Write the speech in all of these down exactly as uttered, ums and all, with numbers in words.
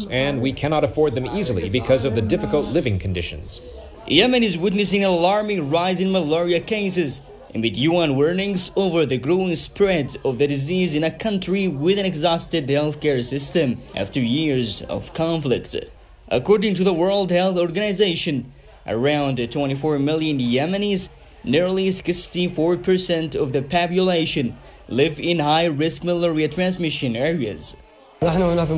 and we cannot afford them easily because of the difficult living conditions. Yemen is witnessing an alarming rise in malaria cases, amid U N warnings over the growing spread of the disease in a country with an exhausted healthcare system after years of conflict. According to the World Health Organization, around twenty-four million Yemenis, nearly sixty-four percent of the population, live in high-risk malaria transmission areas. At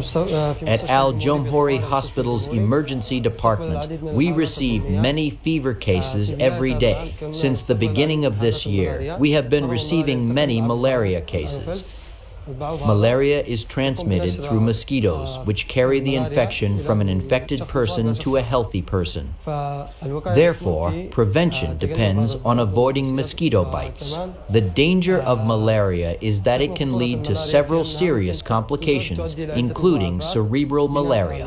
Al Jomhuri Hospital's emergency department, we receive many fever cases every day. Since the beginning of this year, we have been receiving many malaria cases. Malaria is transmitted through mosquitoes, which carry the infection from an infected person to a healthy person. Therefore, prevention depends on avoiding mosquito bites. The danger of malaria is that it can lead to several serious complications, including cerebral malaria.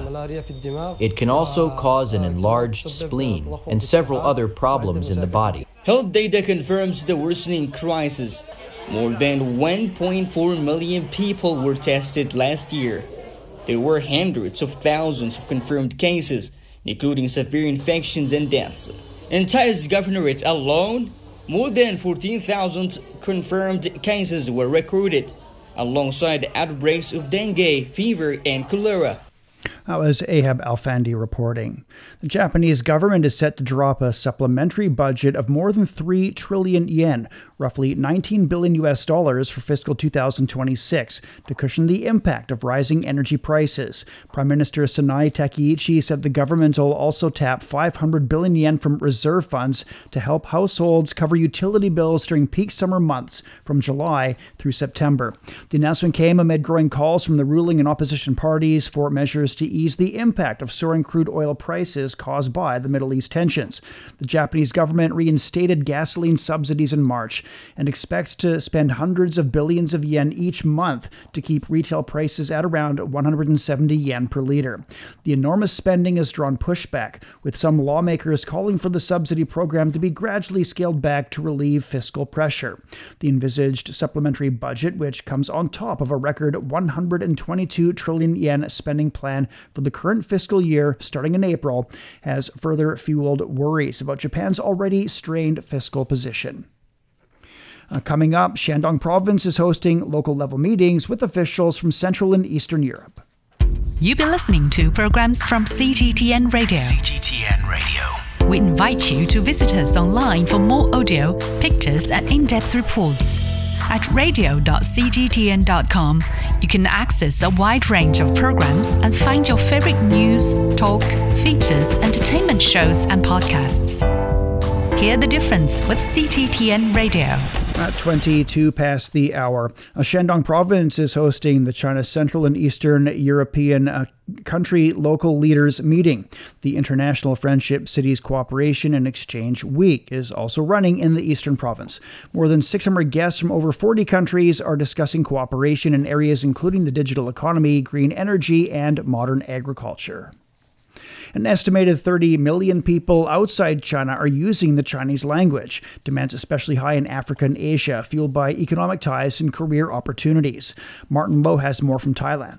It can also cause an enlarged spleen and several other problems in the body. Health data confirms the worsening crisis. More than one point four million people were tested last year. There were hundreds of thousands of confirmed cases, including severe infections and deaths. In Tai's governorate alone, more than fourteen thousand confirmed cases were recorded, alongside outbreaks of dengue, fever, and cholera. That was Ahab Alfandi reporting. The Japanese government is set to drop a supplementary budget of more than three trillion yen, roughly nineteen billion U S dollars for fiscal two thousand twenty-six, to cushion the impact of rising energy prices. Prime Minister Sanae Takeichi said the government will also tap five hundred billion yen from reserve funds to help households cover utility bills during peak summer months from July through September. The announcement came amid growing calls from the ruling and opposition parties for measures to ease the impact of soaring crude oil prices caused by the Middle East tensions. The Japanese government reinstated gasoline subsidies in March and expects to spend hundreds of billions of yen each month to keep retail prices at around one hundred seventy yen per liter. The enormous spending has drawn pushback, with some lawmakers calling for the subsidy program to be gradually scaled back to relieve fiscal pressure. The envisaged supplementary budget, which comes on top of a record one hundred twenty-two trillion yen spending plan for the current fiscal year starting in April, has further fueled worries about Japan's already strained fiscal position. Uh, coming up, Shandong Province is hosting local-level meetings with officials from Central and Eastern Europe. You've been listening to programs from C G T N Radio. C G T N Radio. We invite you to visit us online for more audio, pictures, and in-depth reports. At radio dot c g t n dot com, you can access a wide range of programs and find your favorite news, talk, features, entertainment shows, and podcasts. Hear the difference with C G T N Radio. At twenty-two past the hour, uh, Shandong Province is hosting the China Central and Eastern European uh, Country Local Leaders Meeting. The International Friendship Cities Cooperation and Exchange Week is also running in the Eastern Province. More than six hundred guests from over forty countries are discussing cooperation in areas including the digital economy, green energy, and modern agriculture. An estimated thirty million people outside China are using the Chinese language. Demand's especially high in Africa and Asia, fueled by economic ties and career opportunities. Martin Lowe has more from Thailand.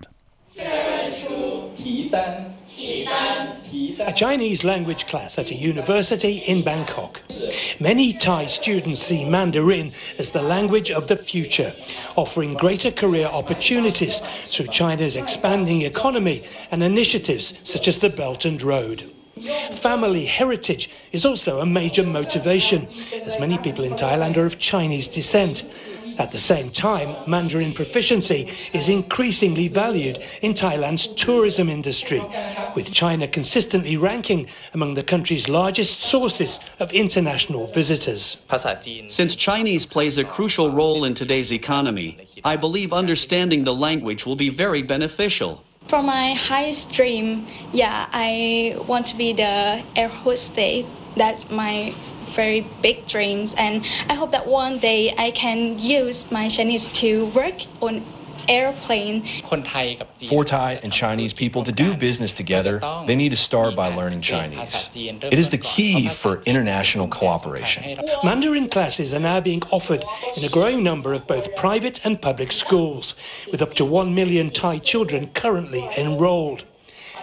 A Chinese language class at a university in Bangkok. Many Thai students see Mandarin as the language of the future, offering greater career opportunities through China's expanding economy and initiatives such as the Belt and Road. Family heritage is also a major motivation, as many people in Thailand are of Chinese descent. At the same time, Mandarin proficiency is increasingly valued in Thailand's tourism industry, with China consistently ranking among the country's largest sources of international visitors. Since Chinese plays a crucial role in today's economy, I believe understanding the language will be very beneficial. For my highest dream, yeah, I want to be the air hostess. That's my very big dreams, and I hope that one day I can use my Chinese to work on airplane. For Thai and Chinese people to do business together, they need to start by learning Chinese. It is the key for international cooperation. Mandarin classes are now being offered in a growing number of both private and public schools, with up to one million Thai children currently enrolled.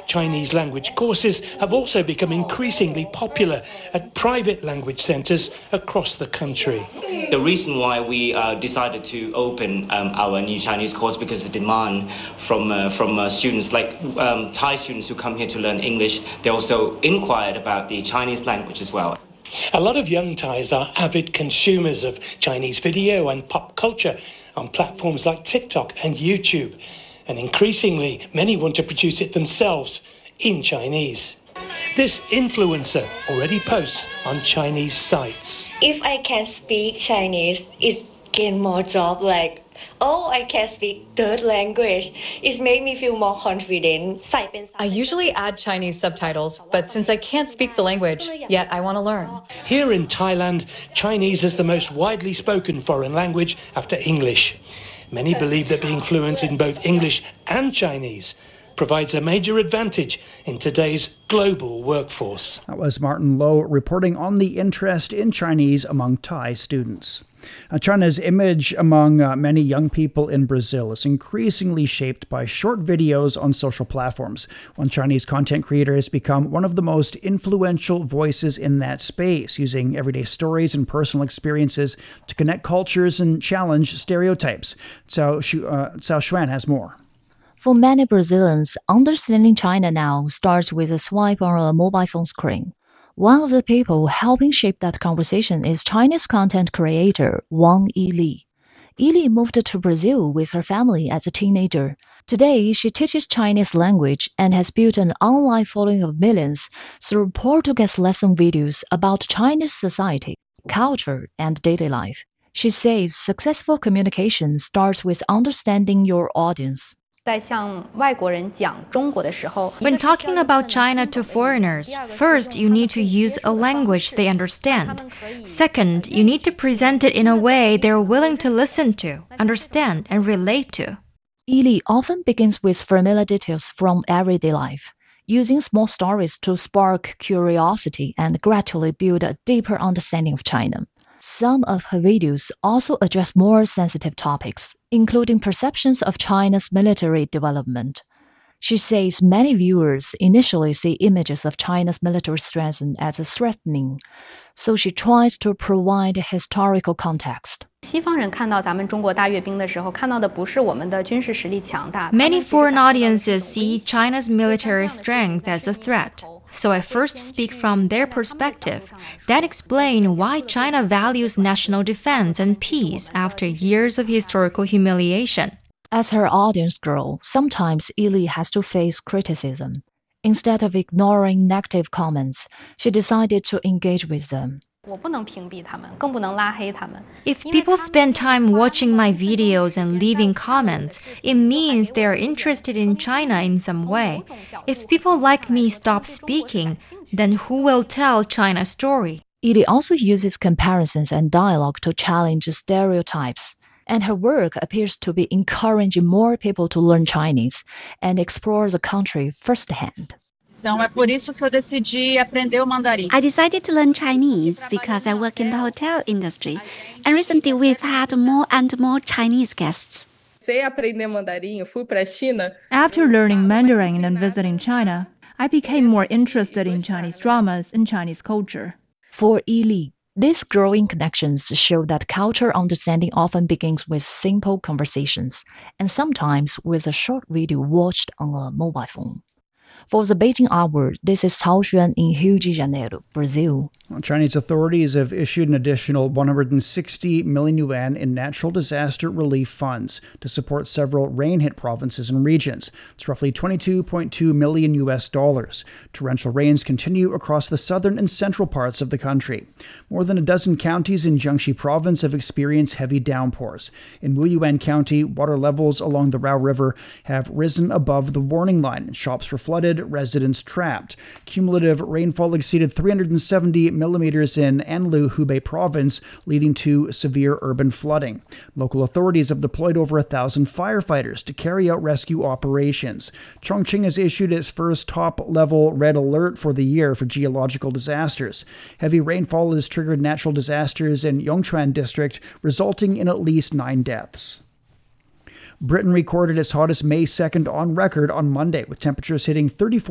Chinese language courses have also become increasingly popular at private language centres across the country. The reason why we uh, decided to open um, our new Chinese course because the demand from uh, from uh, students like um, Thai students who come here to learn English, they also inquired about the Chinese language as well. A lot of young Thais are avid consumers of Chinese video and pop culture on platforms like TikTok and YouTube, and increasingly many want to produce it themselves in Chinese. This influencer already posts on Chinese sites. If I can speak Chinese, it gain more job. Like, oh, I can speak third language. It made me feel more confident. I usually add Chinese subtitles, but since I can't speak the language, yet I want to learn. Here in Thailand, Chinese is the most widely spoken foreign language after English. Many believe that being fluent in both English and Chinese provides a major advantage in today's global workforce. That was Martin Lowe reporting on the interest in Chinese among Thai students. Uh, China's image among uh, many young people in Brazil is increasingly shaped by short videos on social platforms. One Chinese content creator has become one of the most influential voices in that space, using everyday stories and personal experiences to connect cultures and challenge stereotypes. Cao, Shu, uh, Cao Xuan has more. For many Brazilians, understanding China now starts with a swipe on a mobile phone screen. One of the people helping shape that conversation is Chinese content creator Wang Yili. Yili moved to Brazil with her family as a teenager. Today, she teaches Chinese language and has built an online following of millions through Portuguese lesson videos about Chinese society, culture, and daily life. She says successful communication starts with understanding your audience. When talking about China to foreigners, first you need to use a language they understand. Second, you need to present it in a way they're willing to listen to, understand, and relate to. Yili often begins with familiar details from everyday life, using small stories to spark curiosity and gradually build a deeper understanding of China. Some of her videos also address more sensitive topics, including perceptions of China's military development. She says many viewers initially see images of China's military strength as threatening, so she tries to provide historical context. Many foreign audiences see China's military strength as a threat. So I first speak from their perspective, then explain why China values national defense and peace after years of historical humiliation. As her audience grows, sometimes Yili has to face criticism. Instead of ignoring negative comments, she decided to engage with them. If people spend time watching my videos and leaving comments, it means they are interested in China in some way. If people like me stop speaking, then who will tell China's story? Yili also uses comparisons and dialogue to challenge stereotypes, and her work appears to be encouraging more people to learn Chinese and explore the country firsthand. I decided to learn Chinese because I work in the hotel industry, and recently we've had more and more Chinese guests. After learning Mandarin and visiting China, I became more interested in Chinese dramas and Chinese culture. For Yili, these growing connections show that cultural understanding often begins with simple conversations, and sometimes with a short video watched on a mobile phone. For the Beijing Hour, this is Cao Xuan in Rio de Janeiro, Brazil. Well, Chinese authorities have issued an additional one hundred sixty million yuan in natural disaster relief funds to support several rain-hit provinces and regions. It's roughly twenty-two point two million U S dollars. Torrential rains continue across the southern and central parts of the country. More than a dozen counties in Jiangxi province have experienced heavy downpours. In Wuyuan County, water levels along the Rao River have risen above the warning line. Shops were flooded, residents trapped. Cumulative rainfall exceeded three hundred seventy millimeters in Anlu, Hubei province, leading to severe urban flooding. Local authorities have deployed over a thousand firefighters to carry out rescue operations. Chongqing has issued its first top-level red alert for the year for geological disasters. Heavy rainfall has triggered natural disasters in Yongchuan district, resulting in at least nine deaths. Britain recorded its hottest May second on record on Monday, with temperatures hitting thirty-four